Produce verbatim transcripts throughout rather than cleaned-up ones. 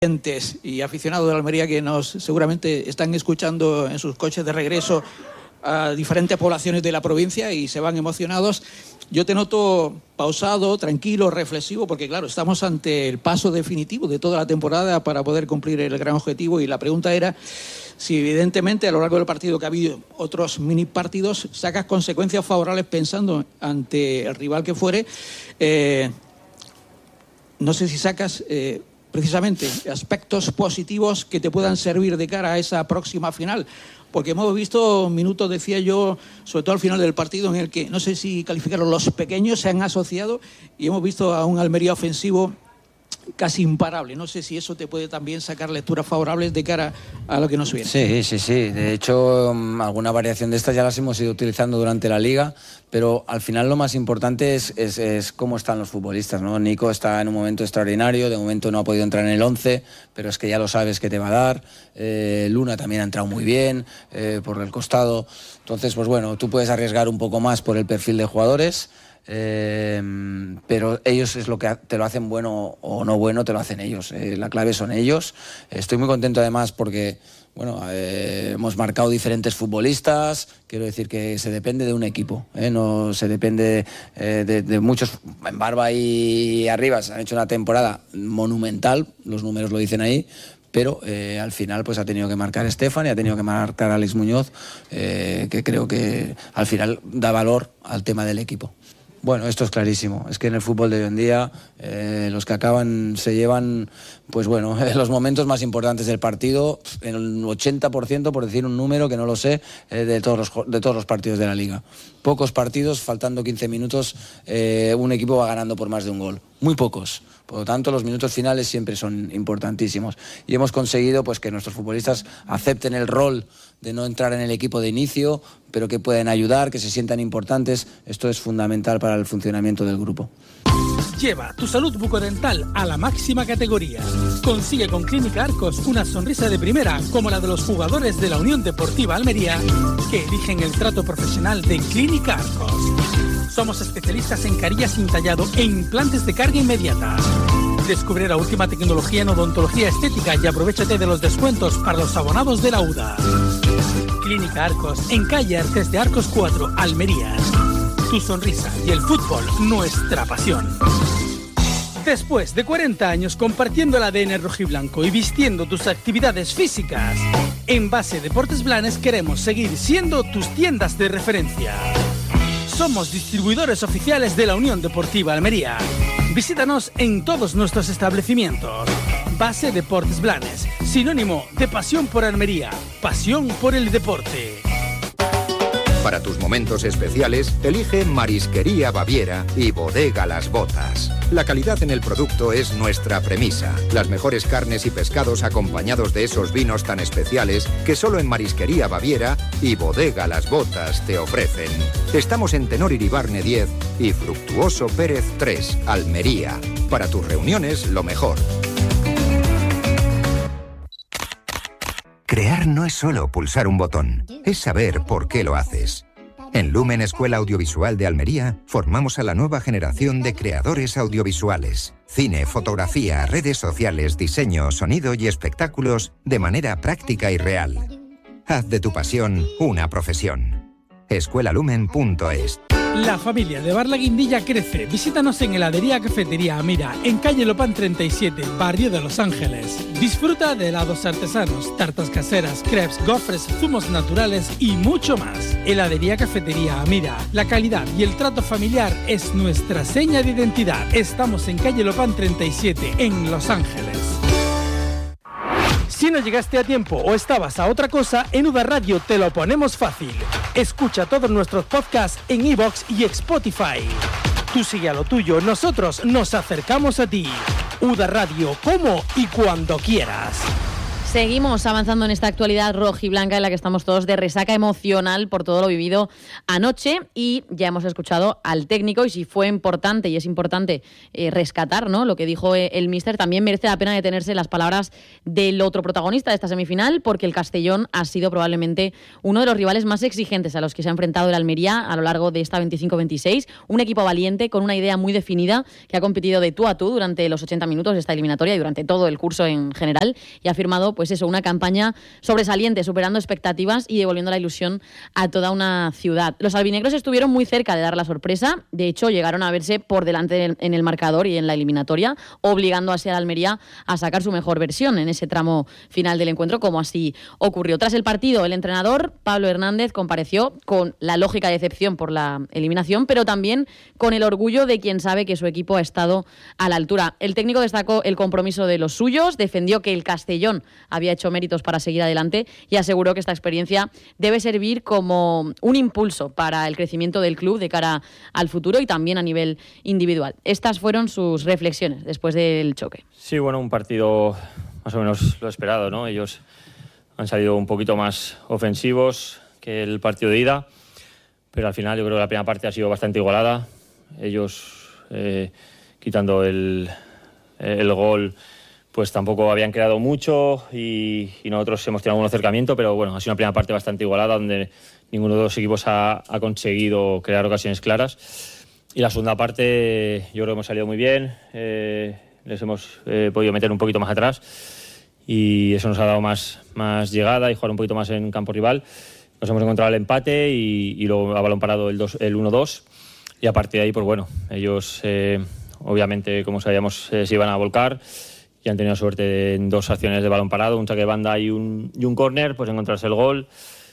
y aficionados de la Almería que nos seguramente están escuchando en sus coches de regreso a diferentes poblaciones de la provincia y se van emocionados. Yo te noto pausado, tranquilo, reflexivo, porque claro, estamos ante el paso definitivo de toda la temporada para poder cumplir el gran objetivo, y la pregunta era si evidentemente a lo largo del partido, que ha habido otros mini partidos, sacas consecuencias favorables pensando ante el rival que fuere. Eh, no sé si sacas eh, precisamente aspectos positivos que te puedan servir de cara a esa próxima final. Porque hemos visto minutos, decía yo, sobre todo al final del partido, en el que, no sé si calificarlo, los pequeños se han asociado y hemos visto a un Almería ofensivo casi imparable. No sé si eso te puede también sacar lecturas favorables de cara a lo que nos viene. Sí, sí, sí. De hecho, alguna variación de estas ya las hemos ido utilizando durante la Liga, pero al final lo más importante es, es, es cómo están los futbolistas, ¿no? Nico está en un momento extraordinario, de momento no ha podido entrar en el once, pero es que ya lo sabes que te va a dar. Eh, Luna también ha entrado muy bien eh, por el costado. Entonces, pues bueno, tú puedes arriesgar un poco más por el perfil de jugadores. Eh, pero ellos es lo que te lo hacen bueno o no bueno, te lo hacen ellos. Eh, la clave son ellos. Estoy muy contento además porque bueno, eh, hemos marcado diferentes futbolistas. Quiero decir que se depende de un equipo, ¿eh? No se depende eh, de, de muchos. En Barba y Arribas han hecho una temporada monumental, los números lo dicen ahí. Pero eh, al final pues ha tenido que marcar Estefan y ha tenido que marcar Alex Muñoz, eh, que creo que al final da valor al tema del equipo. Bueno, esto es clarísimo. Es que en el fútbol de hoy en día eh, los que acaban se llevan, pues bueno, los momentos más importantes del partido, en el ochenta por ciento, por decir un número que no lo sé, eh, de, todos los, de todos los partidos de la Liga. Pocos partidos, faltando quince minutos, eh, un equipo va ganando por más de un gol. Muy pocos. Por lo tanto, los minutos finales siempre son importantísimos. Y hemos conseguido pues, que nuestros futbolistas acepten el rol de no entrar en el equipo de inicio, pero que pueden ayudar, que se sientan importantes. Esto es fundamental para el funcionamiento del grupo. Lleva tu salud bucodental a la máxima categoría. Consigue con Clínica Arcos una sonrisa de primera, como la de los jugadores de la Unión Deportiva Almería, que eligen el trato profesional de Clínica Arcos. Somos especialistas en carillas sin tallado e implantes de carga inmediata. Descubre la última tecnología en odontología estética y aprovéchate de los descuentos para los abonados de la U D A. Clínica Arcos, en calle Artes de Arcos cuatro, Almería. Tu sonrisa y el fútbol, nuestra pasión. Después de cuarenta años compartiendo el A D N rojiblanco y vistiendo tus actividades físicas, en Base Deportes Blanes queremos seguir siendo tus tiendas de referencia. Somos distribuidores oficiales de la Unión Deportiva Almería. Visítanos en todos nuestros establecimientos. Base Deportes Blanes, sinónimo de pasión por Almería, pasión por el deporte. Para tus momentos especiales, elige Marisquería Baviera y Bodega Las Botas. La calidad en el producto es nuestra premisa. Las mejores carnes y pescados acompañados de esos vinos tan especiales que solo en Marisquería Baviera y Bodega Las Botas te ofrecen. Estamos en Tenor Iribarne diez y Fructuoso Pérez tres, Almería. Para tus reuniones, lo mejor. Crear no es solo pulsar un botón, es saber por qué lo haces. En Lumen Escuela Audiovisual de Almería formamos a la nueva generación de creadores audiovisuales. Cine, fotografía, redes sociales, diseño, sonido y espectáculos de manera práctica y real. Haz de tu pasión una profesión. escuela lumen punto es. La familia de Bar La Guindilla crece. Visítanos en Heladería Cafetería Amira, en calle Lopán treinta y siete, barrio de Los Ángeles. Disfruta de helados artesanos, tartas caseras, crepes, gofres, zumos naturales y mucho más. Heladería Cafetería Amira. La calidad y el trato familiar es nuestra seña de identidad. Estamos en calle Lopán treinta y siete, en Los Ángeles. Si no llegaste a tiempo o estabas a otra cosa, en U D A Radio te lo ponemos fácil. Escucha todos nuestros podcasts en iVoox y Spotify. Tú sigue a lo tuyo, nosotros nos acercamos a ti. U D A Radio, como y cuando quieras. Seguimos avanzando en esta actualidad rojiblanca en la que estamos todos de resaca emocional por todo lo vivido anoche, y ya hemos escuchado al técnico, y si fue importante y es importante eh, rescatar, ¿no?, lo que dijo eh, el míster, también merece la pena detenerse las palabras del otro protagonista de esta semifinal, porque el Castellón ha sido probablemente uno de los rivales más exigentes a los que se ha enfrentado el Almería a lo largo de esta veinticinco veintiséis, un equipo valiente con una idea muy definida que ha competido de tú a tú durante los ochenta minutos de esta eliminatoria y durante todo el curso en general, y ha firmado pues eso, una campaña sobresaliente, superando expectativas y devolviendo la ilusión a toda una ciudad. Los albinegros estuvieron muy cerca de dar la sorpresa, de hecho llegaron a verse por delante en el marcador y en la eliminatoria, obligando así a la Almería a sacar su mejor versión en ese tramo final del encuentro, como así ocurrió. Tras el partido, el entrenador Pablo Hernández compareció con la lógica decepción por la eliminación, pero también con el orgullo de quien sabe que su equipo ha estado a la altura. El técnico destacó el compromiso de los suyos, defendió que el Castellón había hecho méritos para seguir adelante y aseguró que esta experiencia debe servir como un impulso para el crecimiento del club de cara al futuro y también a nivel individual. Estas fueron sus reflexiones después del choque. Sí, bueno, un partido más o menos lo esperado, ¿no? Ellos han salido un poquito más ofensivos que el partido de ida, pero al final yo creo que la primera parte ha sido bastante igualada. Ellos, eh, quitando el, el gol, pues tampoco habían creado mucho y, y nosotros hemos tenido algún acercamiento, pero bueno, ha sido una primera parte bastante igualada donde ninguno de los equipos ha, ha conseguido crear ocasiones claras. Y la segunda parte yo creo que hemos salido muy bien, eh, les hemos eh, podido meter un poquito más atrás y eso nos ha dado más, más llegada y jugar un poquito más en campo rival. Nos hemos encontrado el empate y, y luego a balón parado el, el uno dos, y a partir de ahí, pues bueno, ellos eh, obviamente, como sabíamos, eh, se iban a volcar y han tenido suerte en dos acciones de balón parado, un saque de banda y un, y un córner, pues encontrarse el gol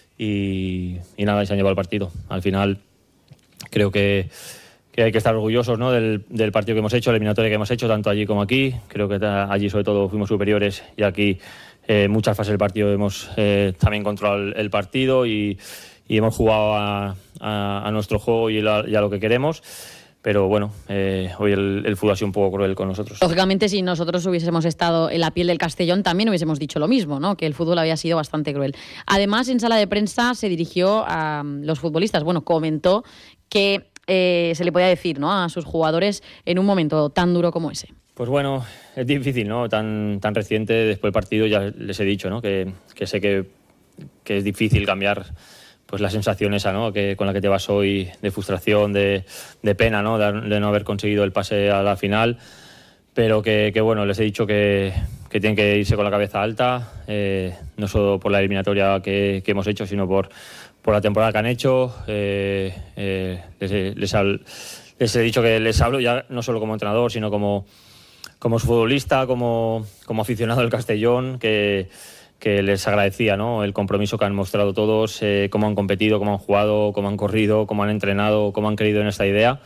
y, y nada, y se han llevado el partido. Al final creo que, que hay que estar orgullosos, ¿no?, del, del partido que hemos hecho, la eliminatoria que hemos hecho, tanto allí como aquí. Creo que allí sobre todo fuimos superiores y aquí eh, muchas fases del partido hemos eh, también controlado el, el partido y, y hemos jugado a, a, a nuestro juego y, la, y a lo que queremos. Pero bueno, eh, hoy el, el fútbol ha sido un poco cruel con nosotros. Lógicamente, si nosotros hubiésemos estado en la piel del Castellón, también hubiésemos dicho lo mismo, ¿no?, que el fútbol había sido bastante cruel. Además, en sala de prensa se dirigió a los futbolistas. Bueno, comentó que eh, se le podía decir, ¿no?, a sus jugadores en un momento tan duro como ese. Pues bueno, es difícil, ¿no?, tan, tan reciente después del partido. Ya les he dicho, ¿no?, que, que sé que, que es difícil cambiar pues la sensación esa, ¿no?, que con la que te vas hoy, de frustración, de, de pena, ¿no?, de, de no haber conseguido el pase a la final, pero que, que bueno, les he dicho que, que tienen que irse con la cabeza alta, eh, no solo por la eliminatoria que, que hemos hecho, sino por, por la temporada que han hecho. Eh, eh, les, les, al, les he dicho que les hablo ya no solo como entrenador, sino como, como futbolista, como, como aficionado del Castellón, que que les agradecía, ¿no?, el compromiso que han mostrado todos, eh, cómo han competido, cómo han jugado, cómo han corrido, cómo han entrenado, cómo han creído en esta idea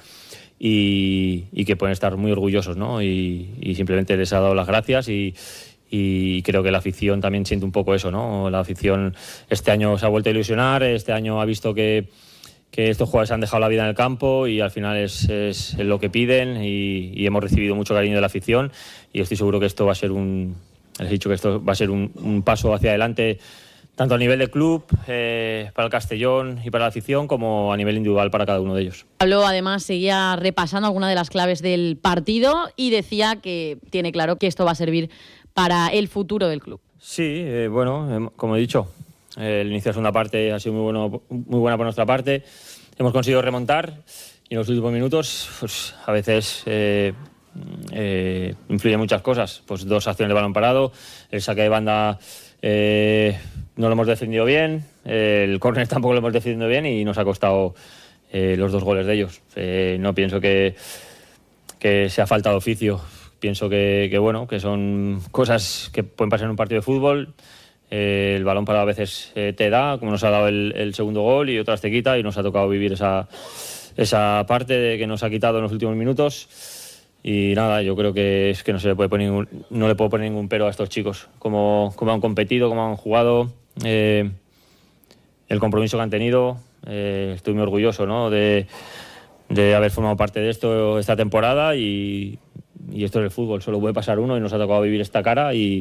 y, y que pueden estar muy orgullosos, ¿no? Y, y simplemente les ha dado las gracias y, y creo que la afición también siente un poco eso, ¿no? La afición este año se ha vuelto a ilusionar, este año ha visto que, que estos jugadores han dejado la vida en el campo y al final es, es lo que piden y, y hemos recibido mucho cariño de la afición y estoy seguro que esto va a ser un... Les he dicho que esto va a ser un, un paso hacia adelante, tanto a nivel de club, eh, para el Castellón y para la afición, como a nivel individual para cada uno de ellos. Pablo, además, seguía repasando algunas de las claves del partido y decía que tiene claro que esto va a servir para el futuro del club. Sí, eh, bueno, eh, como he dicho, eh, el inicio de la segunda parte ha sido muy, bueno, muy buena por nuestra parte. Hemos conseguido remontar y en los últimos minutos, pues, a veces... Eh, Eh, influyen muchas cosas, pues dos acciones de balón parado, el saque de banda eh, no lo hemos defendido bien, eh, el córner tampoco lo hemos defendido bien y nos ha costado eh, los dos goles de ellos. Eh, no pienso que, que sea falta de oficio, pienso que, que bueno, que son cosas que pueden pasar en un partido de fútbol. Eh, el balón parado a veces eh, te da, como nos ha dado el, el segundo gol, y otras te quita, y nos ha tocado vivir esa, esa parte de que nos ha quitado en los últimos minutos. Y nada, yo creo que es que no se le puede poner ningún, no le puedo poner ningún pero a estos chicos, como, como han competido, como han jugado, eh, el compromiso que han tenido. Eh, estoy muy orgulloso, ¿no?, de, de haber formado parte de esto esta temporada y, y esto es el fútbol, solo puede pasar uno y nos ha tocado vivir esta cara y,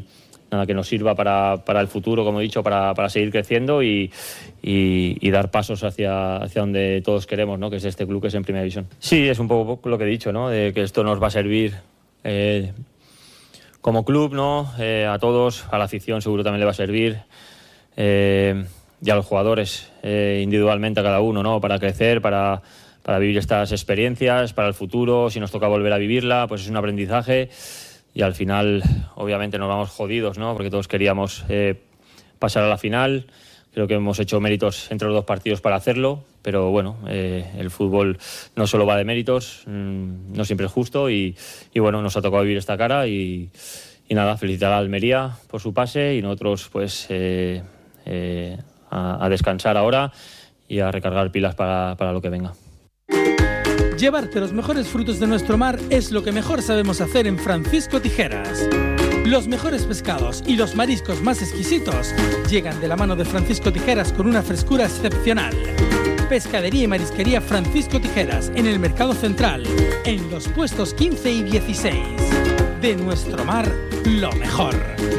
nada, que nos sirva para, para el futuro, como he dicho, para, para seguir creciendo y, y, y dar pasos hacia, hacia donde todos queremos, ¿no? Que es este club que es en Primera División. Sí, es un poco lo que he dicho, ¿no? De que esto nos va a servir eh, como club, ¿no? Eh, a todos, a la afición seguro también le va a servir. Eh, y a los jugadores eh, individualmente, a cada uno, ¿no? Para crecer, para, para vivir estas experiencias, para el futuro, si nos toca volver a vivirla, pues es un aprendizaje y al final obviamente nos vamos jodidos, ¿no? Porque todos queríamos eh, pasar a la final, creo que hemos hecho méritos entre los dos partidos para hacerlo, pero bueno, eh, el fútbol no solo va de méritos, mmm, no siempre es justo y, y bueno, nos ha tocado vivir esta cara y, y nada, felicitar a Almería por su pase y nosotros pues... Eh, eh, A, a descansar ahora y a recargar pilas para, para lo que venga. Llevarte los mejores frutos de nuestro mar es lo que mejor sabemos hacer en Francisco Tijeras. Los mejores pescados y los mariscos más exquisitos llegan de la mano de Francisco Tijeras con una frescura excepcional. Pescadería y marisquería Francisco Tijeras en el Mercado Central, en los puestos quince y dieciséis. De nuestro mar, lo mejor.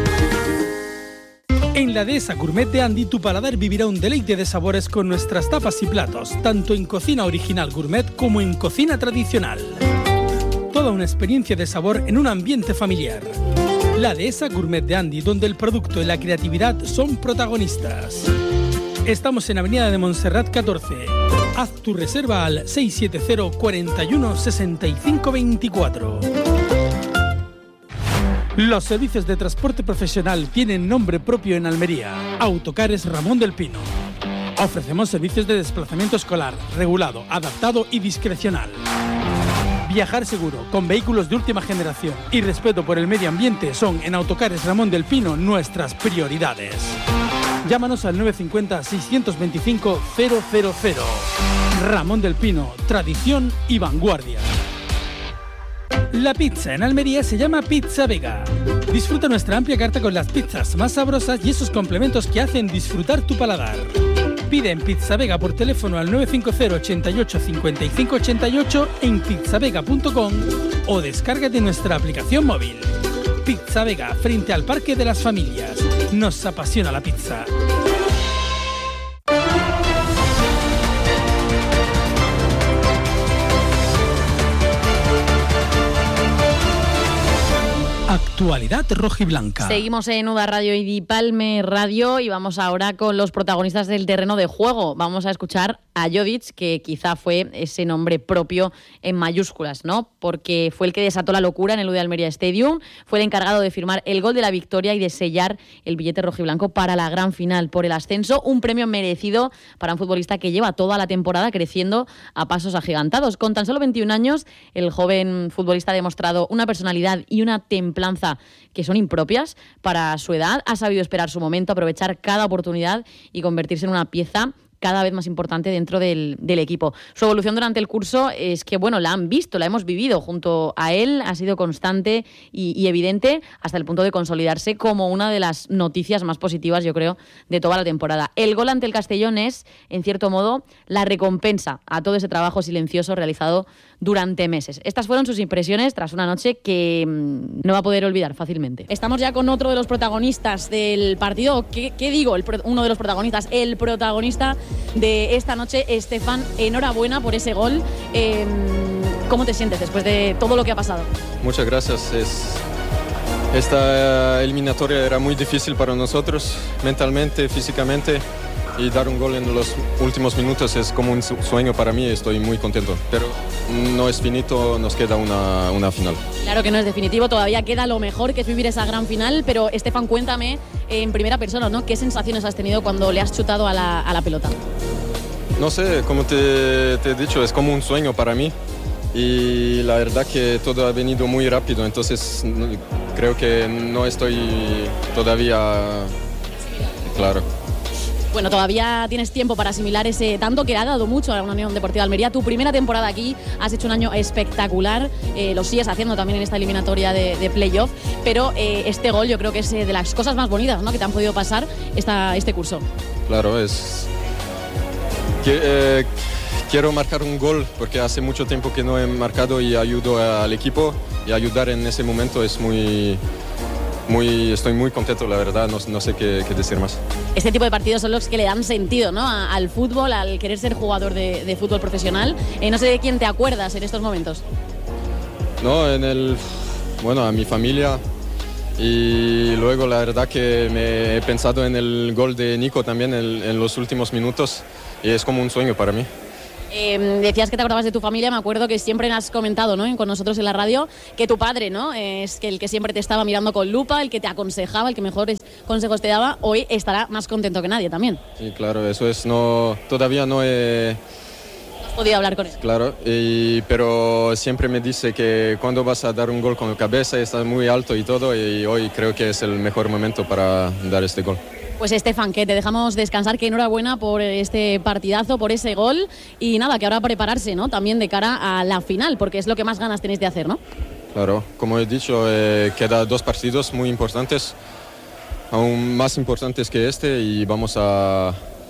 En la Dehesa Gourmet de Andy, tu paladar vivirá un deleite de sabores con nuestras tapas y platos, tanto en cocina original gourmet como en cocina tradicional. Toda una experiencia de sabor en un ambiente familiar. La Dehesa Gourmet de Andy, donde el producto y la creatividad son protagonistas. Estamos en Avenida de Montserrat catorce. Haz tu reserva al seis siete cero, cuatro uno, seis cinco dos cuatro. Los servicios de transporte profesional tienen nombre propio en Almería. Autocares Ramón del Pino. Ofrecemos servicios de desplazamiento escolar, regulado, adaptado y discrecional. Viajar seguro, con vehículos de última generación y respeto por el medio ambiente son en Autocares Ramón del Pino nuestras prioridades. Llámanos al nueve cinco cero, seis dos cinco, cero cero cero. Ramón del Pino, tradición y vanguardia. La pizza en Almería se llama Pizza Vega. Disfruta nuestra amplia carta con las pizzas más sabrosas y esos complementos que hacen disfrutar tu paladar. Pide en Pizza Vega por teléfono al nueve cinco cero, ochenta y ocho, cincuenta y cinco ochenta y ocho en pizzavega punto com o descárgate nuestra aplicación móvil. Pizza Vega, frente al Parque de las Familias. Nos apasiona la pizza. Actualidad rojiblanca. Seguimos en Uda Radio y Dipalme Radio y vamos ahora con los protagonistas del terreno de juego. Vamos a escuchar a Jodic, que quizá fue ese nombre propio en mayúsculas, ¿no? Porque fue el que desató la locura en el U D Almería Stadium, fue el encargado de firmar el gol de la victoria y de sellar el billete rojiblanco para la gran final por el ascenso, un premio merecido para un futbolista que lleva toda la temporada creciendo a pasos agigantados. Con tan solo veintiún años, el joven futbolista ha demostrado una personalidad y una templanza que son impropias para su edad. Ha sabido esperar su momento, aprovechar cada oportunidad y convertirse en una pieza cada vez más importante dentro del, del equipo. Su evolución durante el curso es que, bueno, la han visto, la hemos vivido junto a él, ha sido constante y, y evidente hasta el punto de consolidarse como una de las noticias más positivas, yo creo, de toda la temporada. El gol ante el Castellón es, en cierto modo, la recompensa a todo ese trabajo silencioso realizado durante meses. Estas fueron sus impresiones tras una noche que mmm, no va a poder olvidar fácilmente. Estamos ya con otro de los protagonistas del partido. ¿Qué, qué digo? El pro, uno de los protagonistas, el protagonista de esta noche. Estefan, enhorabuena por ese gol. Eh, ¿Cómo te sientes después de todo lo que ha pasado? Muchas gracias. Es, esta eliminatoria era muy difícil para nosotros, mentalmente, físicamente, y dar un gol en los últimos minutos es como un sueño para mí. Estoy muy contento, pero no es finito, nos queda una, una final. Claro que no es definitivo, todavía queda lo mejor, que es vivir esa gran final, pero Estefan, cuéntame en primera persona, ¿no? ¿Qué sensaciones has tenido cuando le has chutado a la, a la pelota? No sé, como te, te he dicho, es como un sueño para mí y la verdad que todo ha venido muy rápido, entonces creo que no estoy todavía claro. Bueno, todavía tienes tiempo para asimilar ese tanto que ha dado mucho a la Unión Deportiva Almería. Tu primera temporada aquí, has hecho un año espectacular, eh, lo sigues haciendo también en esta eliminatoria de, de playoff, pero eh, este gol yo creo que es eh, de las cosas más bonitas, ¿no?, que te han podido pasar esta, este curso. Claro, es... Que, eh, quiero marcar un gol porque hace mucho tiempo que no he marcado y ayudo al equipo, y ayudar en ese momento es muy... muy, estoy muy contento, la verdad, no, no sé qué, qué decir más. Este tipo de partidos son los que le dan sentido, ¿no?, a, al fútbol, al querer ser jugador de, de fútbol profesional. Eh, no sé de quién te acuerdas en estos momentos. No, en el, bueno, a mi familia, y luego la verdad que me he pensado en el gol de Nico también en, en los últimos minutos, y es como un sueño para mí. Eh, decías que te acordabas de tu familia, me acuerdo que siempre has comentado, ¿no?, con nosotros en la radio, que tu padre, ¿no?, es que el que siempre te estaba mirando con lupa, el que te aconsejaba, el que mejores consejos te daba, hoy estará más contento que nadie también. Sí, claro, eso es, no, todavía no he... ¿No has podido hablar con él? Claro, y, pero siempre me dice que cuando vas a dar un gol con la cabeza estás muy alto y todo, y hoy creo que es el mejor momento para dar este gol. Pues Estefan, que te dejamos descansar, que enhorabuena por este partidazo, por ese gol, y nada, que ahora prepararse, ¿no?, también de cara a la final, porque es lo que más ganas tenéis de hacer, ¿no? Claro, como he dicho, eh, quedan dos partidos muy importantes, aún más importantes que este, y vamos a,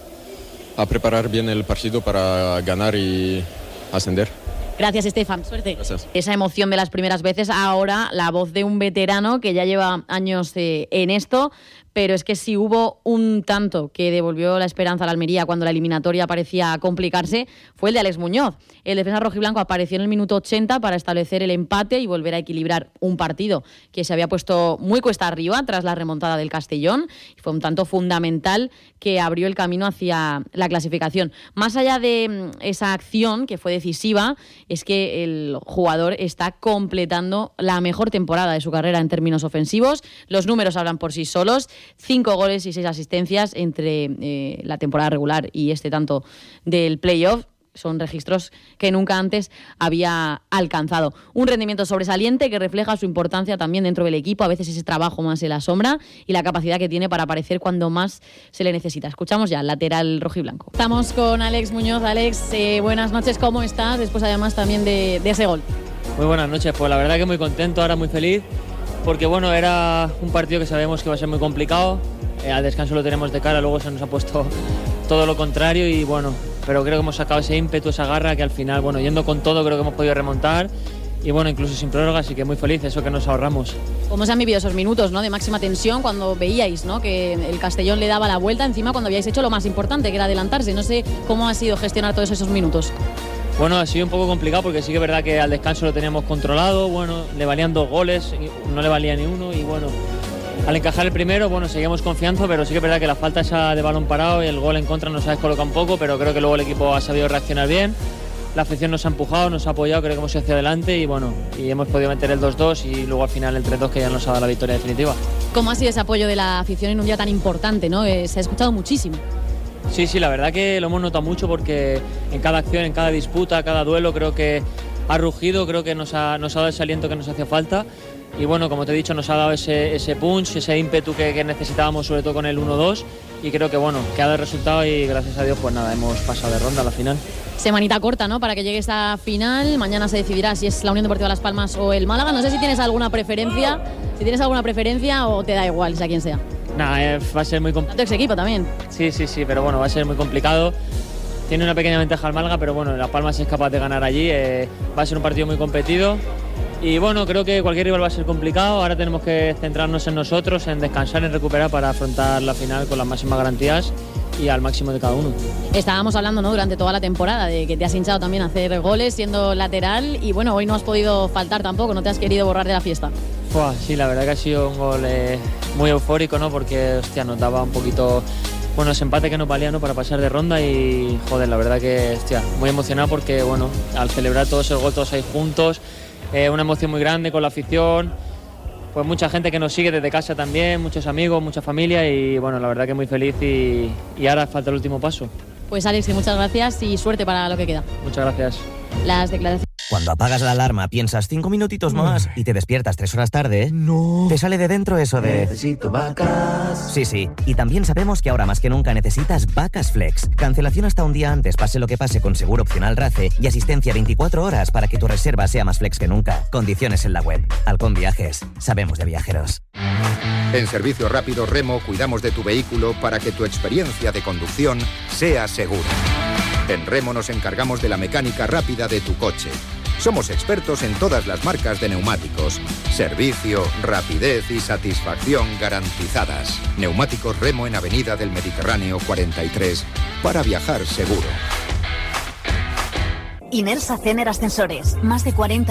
a preparar bien el partido para ganar y ascender. Gracias, Estefan. Suerte. Gracias. Esa emoción de las primeras veces, ahora la voz de un veterano que ya lleva años eh, en esto, pero es que si hubo un tanto que devolvió la esperanza a la Almería cuando la eliminatoria parecía complicarse, fue el de Alex Muñoz. El defensa rojiblanco apareció en el minuto ochenta para establecer el empate y volver a equilibrar un partido que se había puesto muy cuesta arriba tras la remontada del Castellón, y fue un tanto fundamental que abrió el camino hacia la clasificación. Más allá de esa acción que fue decisiva, es que el jugador está completando la mejor temporada de su carrera en términos ofensivos. Los números hablan por sí solos. Cinco goles y seis asistencias entre eh, la temporada regular y este tanto del playoff. Son registros que nunca antes había alcanzado. Un rendimiento sobresaliente que refleja su importancia también dentro del equipo, a veces ese trabajo más en la sombra y la capacidad que tiene para aparecer cuando más se le necesita. Escuchamos ya al lateral rojiblanco. Estamos con Alex Muñoz. Alex, eh, buenas noches, ¿cómo estás? Después además también de, de ese gol. Muy buenas noches, pues la verdad que muy contento, ahora muy feliz, porque bueno, era un partido que sabemos que iba a ser muy complicado, eh, al descanso lo tenemos de cara, luego se nos ha puesto todo lo contrario y bueno, pero creo que hemos sacado ese ímpetu, esa garra que al final, bueno, yendo con todo creo que hemos podido remontar y bueno, incluso sin prórroga, así que muy feliz, eso que nos ahorramos. ¿Cómo se han vivido esos minutos, ¿no?, de máxima tensión cuando veíais, ¿no?, que el Castellón le daba la vuelta encima cuando habíais hecho lo más importante, que era adelantarse? No sé cómo ha sido gestionar todos esos minutos. Bueno, ha sido un poco complicado porque sí que es verdad que al descanso lo teníamos controlado, bueno, le valían dos goles, no le valía ni uno y bueno, al encajar el primero, bueno, seguíamos confiando, pero sí que es verdad que la falta esa de balón parado y el gol en contra nos ha descolocado un poco, pero creo que luego el equipo ha sabido reaccionar bien, la afición nos ha empujado, nos ha apoyado, creo que hemos ido hacia adelante y bueno, y hemos podido meter el dos dos y luego al final el tres dos que ya nos ha dado la victoria definitiva. ¿Cómo ha sido ese apoyo de la afición en un día tan importante, ¿no? Eh, se ha escuchado muchísimo. Sí, sí, la verdad que lo hemos notado mucho porque en cada acción, en cada disputa, cada duelo creo que ha rugido, creo que nos ha, nos ha dado ese aliento que nos hacía falta y bueno, como te he dicho, nos ha dado ese, ese punch, ese ímpetu que, que necesitábamos sobre todo con el uno dos y creo que bueno, que ha dado el resultado y gracias a Dios pues nada, hemos pasado de ronda a la final. Semanita corta, ¿no?, para que llegue esta final. Mañana se decidirá si es la Unión Deportiva Las Palmas o el Málaga. No sé si tienes alguna preferencia, si tienes alguna preferencia o te da igual, sea quien sea. Nada, eh, va a ser muy complicado. Tu ex equipo también. Sí, sí, sí, pero bueno, va a ser muy complicado. Tiene una pequeña ventaja el Málaga, pero bueno, Las Palmas es capaz de ganar allí. Eh, va a ser un partido muy competido. Y bueno, creo que cualquier rival va a ser complicado. Ahora tenemos que centrarnos en nosotros, en descansar, en recuperar para afrontar la final con las máximas garantías y al máximo de cada uno. Estábamos hablando, ¿no?, durante toda la temporada de que te has hinchado también a hacer goles siendo lateral y bueno, hoy no has podido faltar tampoco, no te has querido borrar de la fiesta. Buah, sí, la verdad que ha sido un gol eh, muy eufórico, ¿no?, porque hostia, nos daba un poquito, bueno, ese empate que nos valía, ¿no?, para pasar de ronda y joder, la verdad que hostia, muy emocionado porque bueno, al celebrar todos esos goles todos ahí juntos, eh, una emoción muy grande con la afición, pues mucha gente que nos sigue desde casa también, muchos amigos, mucha familia y bueno, la verdad que muy feliz y, y ahora falta el último paso. Pues Alex, muchas gracias y suerte para lo que queda. Muchas gracias. Las declaraciones. Cuando apagas la alarma piensas cinco minutitos más y te despiertas tres horas tarde, no. Te sale de dentro eso de... Necesito vacas. Sí, sí. Y también sabemos que ahora más que nunca necesitas Vacas Flex. Cancelación hasta un día antes, pase lo que pase, con seguro opcional RACE y asistencia veinticuatro horas para que tu reserva sea más flex que nunca. Condiciones en la web. Halcón Viajes. Sabemos de viajeros. En Servicio Rápido Remo cuidamos de tu vehículo para que tu experiencia de conducción sea segura. En Remo nos encargamos de la mecánica rápida de tu coche. Somos expertos en todas las marcas de neumáticos. Servicio, rapidez y satisfacción garantizadas. Neumáticos Remo en Avenida del Mediterráneo cuarenta y tres, para viajar seguro. Inersa Cener Ascensores, más de cuarenta